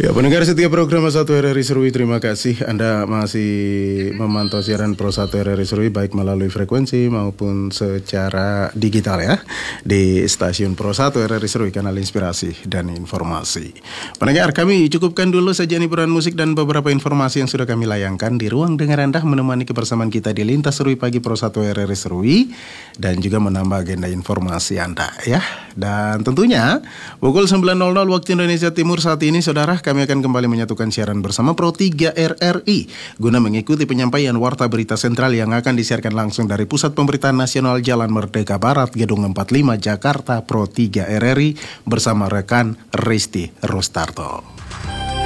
Ya, pendengar setiap program Pro 1 RRI Serui, terima kasih Anda masih memantau siaran Pro 1 RRI Serui baik melalui frekuensi maupun secara digital ya di stasiun Pro 1 RRI Serui, kanal inspirasi dan informasi. Pendengar, kami cukupkan dulu saja hiburan musik dan beberapa informasi yang sudah kami layangkan di ruang dengar Anda, menemani kebersamaan kita di Lintas Serui Pagi Pro 1 RRI Serui dan juga menambah agenda informasi Anda ya. Dan tentunya pukul 9.00 waktu Indonesia Timur saat ini, saudara, kami akan kembali menyatukan siaran bersama Pro 3 RRI guna mengikuti penyampaian warta berita sentral yang akan disiarkan langsung dari Pusat Pemberitaan Nasional Jalan Merdeka Barat, Gedung 45 Jakarta. Pro 3 RRI bersama rekan Risti Rustarto.